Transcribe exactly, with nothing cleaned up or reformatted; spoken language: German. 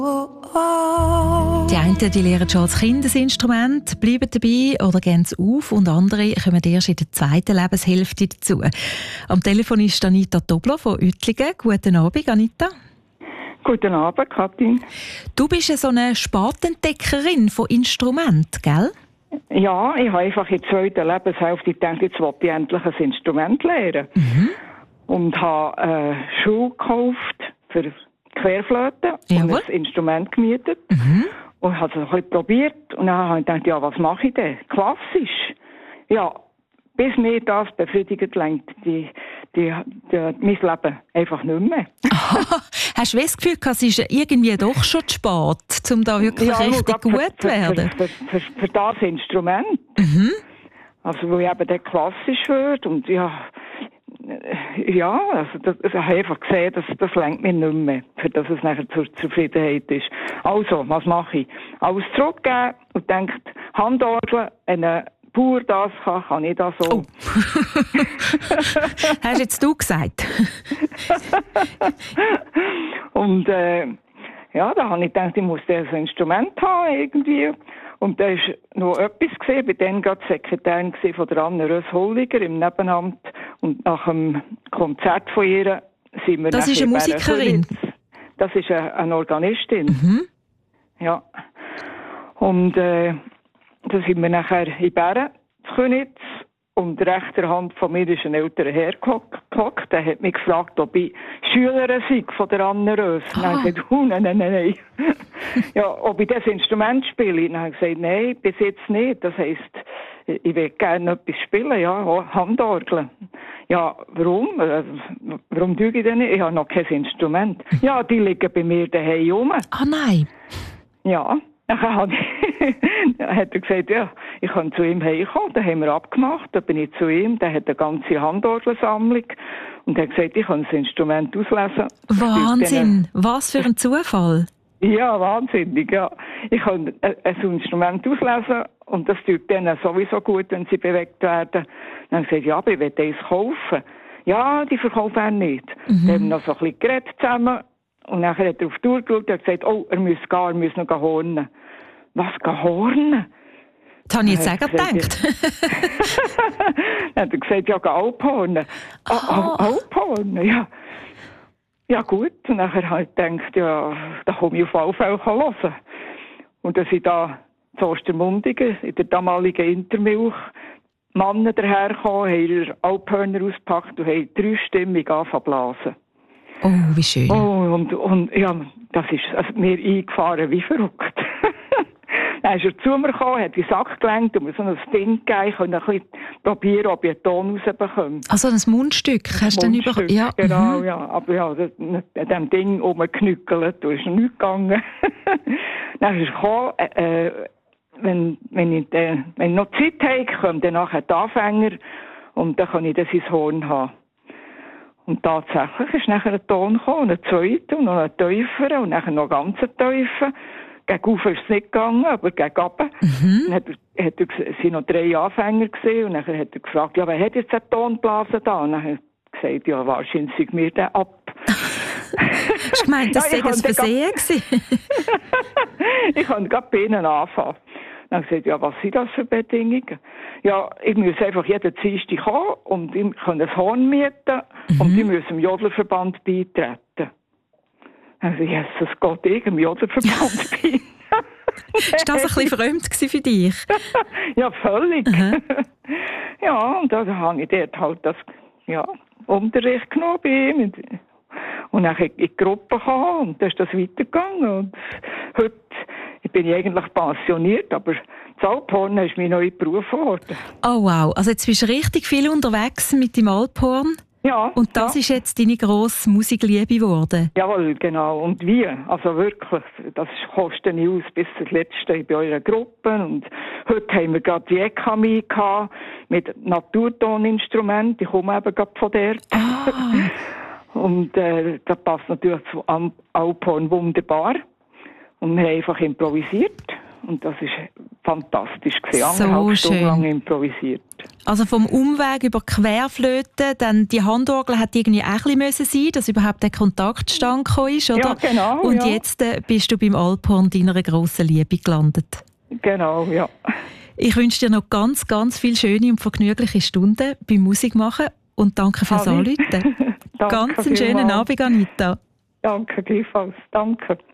Die einen die lernen schon als Kind das Instrument, bleiben dabei oder gehen es auf und andere kommen erst in der zweiten Lebenshälfte dazu. Am Telefon ist Anita Tobler von Uettlingen. Guten Abend, Anita. Guten Abend, Katin. Du bist ja so eine Spätentdeckerin von Instrumenten, gell? Ja, ich habe einfach in der zweiten Lebenshälfte gedacht, jetzt will ich endlich ein Instrument lernen. Mhm. Und habe eine Schule gekauft für Querflöte und ein Instrument gemietet. Mhm. Und habe es ein bisschen probiert. Und dann habe ich gedacht, ja, was mache ich denn? Klassisch. Ja, bis mir das befriedigt, lenkt die, die, die, mein Leben einfach nicht mehr. Hast du das Gefühl, es ist irgendwie doch schon zu spät, um da wirklich ja, richtig gut zu werden? Für, für, für, für das Instrument. Mhm. Also, wo ich eben dann klassisch wird und ja, ja, also das, ich habe einfach gesehen, dass das lenkt mir nicht mehr, für dass es nachher zur Zufriedenheit ist. Also, was mache ich? Alles zurückgeben und denkt, Handorgel, eine Bauer das kann, kann ich das so. Oh. Hast jetzt du gesagt? Und äh, ja, da habe ich gedacht, ich muss das Instrument haben irgendwie. Und da ist noch etwas gesehen, ich war dann gerade Sekretärin von der Anne Röss-Holliger im Nebenamt. Und nach dem Konzert von ihr sind wir Das ist eine Musikerin? Das ist eine, eine Organistin. Mhm. Ja. Und äh, da sind wir nachher in Bären, zu Königs. Und rechter Hand von mir ist ein älterer Herr gehockt. Der hat mich gefragt, ob ich Schülerin sei von der Anne Röss. Ah. Dann habe ich gesagt, oh, nein, nein, nein. Ja, ob ich das Instrument spiele? Dann habe ich gesagt, nein, bis jetzt nicht. Das heisst, ich will gerne etwas spielen, ja, Handorgeln. Ja, warum? Warum tue ich denn nicht? Ich habe noch kein Instrument. Ja, die liegen bei mir daheim rum. Ah, nein. Ja. Dann hat er gesagt, ja, ich kann zu ihm heimkommen. Dann haben wir abgemacht, dann bin ich zu ihm. Der hat eine ganze Handorgelsammlung. Und er hat gesagt, ich kann das Instrument auslesen. Wahnsinn! Was für ein Zufall! Ja, wahnsinnig, ja. Ich kann ein Instrument auslesen und das tut denen sowieso gut, wenn sie bewegt werden. Dann habe ich gesagt, ja, aber ich will das kaufen. Ja, die verkaufen er nicht. Mhm. Dann haben wir noch so ein bisschen geredet zusammen. Und dann hat er auf die Tour geschaut und gesagt, oh, er muss gehen, er muss noch hornen. Was, gehen hornen? Das habe ich jetzt auch gedacht. Dann hat er gesagt, ja, geh Alphornen. Oh. Alphornen, ja. Ja gut, und nachher habe ich gedacht, ja, da komme ich auf alle Fälle hören. Und dann sind da zu Ostermundigen, in der damaligen Intermilch, Männer dahergekommen, haben ihre Alphörner ausgepackt und haben dreistimmig angefangen blasen. Oh, wie schön. Oh, und, und ja, das ist also mir eingefahren wie verrückt. Dann ist er zu mir gekommen, hat den Sack gelenkt und mir so ein Ding gegeben. Ich konnte ein bisschen probieren, ob ich einen Ton rausbekomme. Also ein Mundstück hast du dann überkommen? Ja. Genau, mhm. Ja. Aber ja, an diesem Ding rumgeknückelt, da ist noch nichts gegangen. Dann ist er gekommen, äh, wenn, wenn, ich, äh, wenn ich noch Zeit habe, kommt dann nachher die Anfänger und dann kann ich das ins Horn haben. Und tatsächlich ist nachher ein Ton gekommen, ein zweiter und noch ein tiefer und nachher noch ganz ein tiefer. Gegen Ufer ist es nicht gegangen, aber gegen Aben. Mhm. Dann hat er, hat er, es waren noch drei Anfänger gesehen und dann hat er gefragt, ja, wer hat jetzt einen Ton geblasen da? Und dann hat er gesagt, ja, wahrscheinlich sind wir den ab. Hast du gemeint, das sei ja, ein Versehen gewesen? Ich konnte gerade bei ihnen anfangen. Dann habe ich gesagt, ja, was sind das für Bedingungen? Ja, ich muss einfach jeden Dienstag kommen und ich kann ein Horn mieten mhm. und ich muss dem Jodlerverband beitreten. Dann habe ich gesagt, Jesus Gott, ich dem Jodlerverband bei. Ist das ein bisschen fremd für dich? Ja, völlig. Mhm. Ja, und dann habe ich dort halt das, ja, Unterricht genommen bei ihm. Und dann in die Gruppe gekommen und dann ist das weitergegangen. Und heute bin ich eigentlich pensioniert, aber das Alphorn ist mein neuer Beruf geworden. Oh wow, also jetzt bist du richtig viel unterwegs mit dem Alphorn. Ja. Und das ja. ist jetzt deine grosse Musikliebe geworden? Jawohl, genau. Und wie? Also wirklich, das kostet nicht aus bis zum Letzten bei eurer Gruppe. Und heute haben wir gerade die E K M I gehabt mit Naturtoninstrumenten. Ich komme eben gerade von der. Ah. Und äh, das passt natürlich zu Alphorn wunderbar. Und wir haben einfach improvisiert. und das ist fantastisch gewesen. So Anderthalb Stunden schön. lang improvisiert. Also vom Umweg über Querflöte, dann die Handorgel hat irgendwie auch ein bisschen müssen sein, dass überhaupt der Kontakt stand ist, oder? Ja, genau. Und ja. jetzt äh, bist du beim Alphorn deiner grossen Liebe gelandet. Genau, ja. Ich wünsche dir noch ganz, ganz viele schöne und vergnügliche Stunden beim Musikmachen und danke fürs Hallo. Anrufen. Ganz einen schönen vielmals. Abend, Anita. Danke, gleichfalls. Danke.